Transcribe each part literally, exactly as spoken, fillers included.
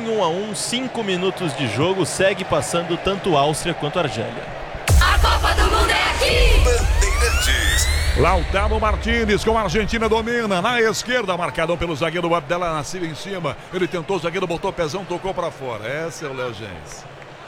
em um a um, cinco minutos de jogo, segue passando tanto Áustria quanto Argélia. A Copa do Mundo é aqui! Bandeirantes. Lautaro Martínez com a Argentina domina. Na esquerda, marcadão pelo zagueiro Abdallah Nascimento em cima. Ele tentou, o zagueiro botou o pezão, tocou pra fora. Essa é o Léo Gens.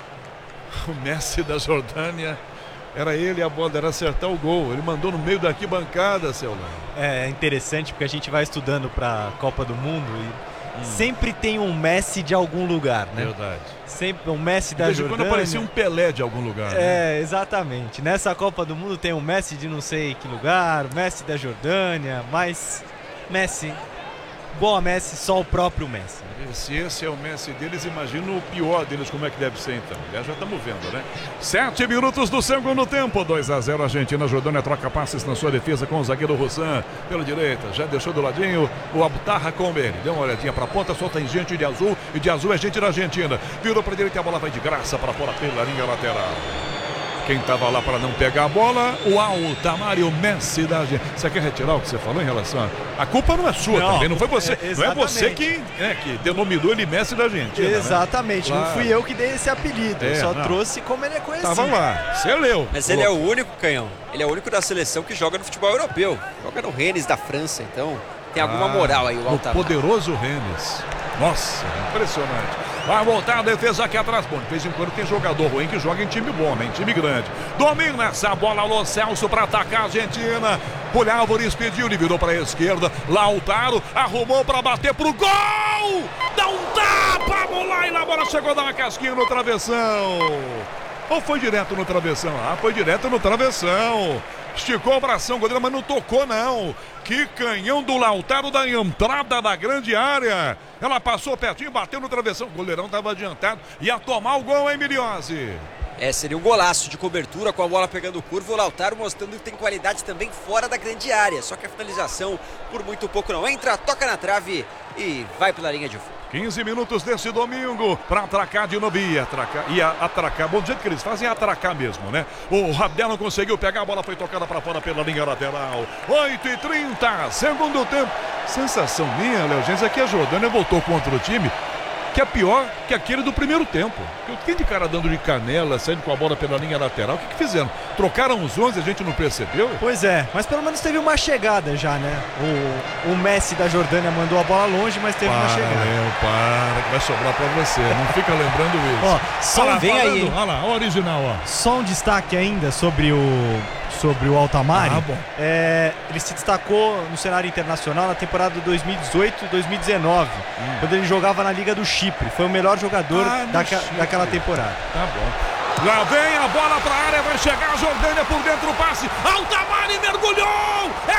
O Messi da Jordânia, era ele a bola, era acertar o gol. Ele mandou no meio da arquibancada, seu Léo. É interessante porque a gente vai estudando pra Copa do Mundo e hum. sempre tem um Messi de algum lugar, né? Verdade. Sempre um Messi da Desde Jordânia. quando aparecia um Pelé de algum lugar, né? É, exatamente. Nessa Copa do Mundo tem um Messi de não sei que lugar, o Messi da Jordânia, mas Messi, igual a Messi, só o próprio Messi. Se esse é o Messi deles, imagina o pior deles, como é que deve ser então. Aliás, já estamos vendo, né? Sete minutos do segundo tempo, dois a zero, Argentina. Jordânia troca passes na sua defesa com o zagueiro Rossan pela direita, já deixou do ladinho o Abdallah com ele. Deu uma olhadinha pra ponta, só tem gente de azul, e de azul é gente da Argentina. Virou pra direita e a bola vai de graça para fora pela linha lateral. Quem estava lá para não pegar a bola, o Altamar e o Messi da Argentina. Você quer retirar o que você falou em relação a... A culpa não é sua não, também, não foi você. É, não é você que, é, que denominou ele Messi da Argentina. Exatamente, né? não fui eu que dei esse apelido. É, eu só não. trouxe como ele é conhecido. Tava lá, você leu. Mas ele é o único, Canhão. Ele é o único da seleção que joga no futebol europeu. Joga no Rennes da França, então tem alguma moral aí o Altamar. O poderoso Rennes. Nossa, impressionante. Vai voltar a defesa aqui atrás. Bom, de vez em quando tem jogador ruim que joga em time bom, né? Em time grande. Domina essa bola, Lo Celso para atacar a Argentina. Pulha Álvares pediu, ele virou para a esquerda. Lautaro arrumou para bater pro gol! Dá um tapa, a bola e a bola chegou a dar uma casquinha no travessão. Ou foi direto no travessão? Ah, foi direto no travessão. Esticou o bração, goleiro, mas não tocou não. Que canhão do Lautaro da entrada da grande área. Ela passou pertinho, bateu no travessão. O goleirão estava adiantado. Ia tomar o gol, hein, Miliose? É, seria um golaço de cobertura com a bola pegando curva. O Lautaro mostrando que tem qualidade também fora da grande área. Só que a finalização por muito pouco não entra, toca na trave e vai pela linha de fundo. quinze minutos desse domingo para atracar de novo. Ia atracar, ia atracar. Bom, do jeito que eles fazem é atracar mesmo, né? O Rabel não conseguiu pegar, a bola foi tocada para fora pela linha lateral. oito e trinta, segundo tempo. Sensação minha, Léo Gens, é que a Jordânia voltou contra o time que é pior que aquele do primeiro tempo. Tem de cara dando de canela, saindo com a bola pela linha lateral. O que, que fizeram? Trocaram os onze, a gente não percebeu? Pois é, mas pelo menos teve uma chegada já, né? O, o Messi da Jordânia mandou a bola longe, mas teve para, uma chegada. Léo, para, que vai sobrar pra você. Não fica lembrando isso. Ó, só olha lá, vem falando, aí. Olha lá, o original, ó. Só um destaque ainda sobre o, sobre o Altamar. Ah, bom. É, ele se destacou no cenário internacional na temporada dois mil e dezoito e dois mil e dezenove, hum. quando ele jogava na Liga do Chipre. Foi o melhor jogador ah, daca, daquela temporada. Tá bom. Lá vem a bola pra área, vai chegar a Jordânia por dentro, o passe. Altamar mergulhou! É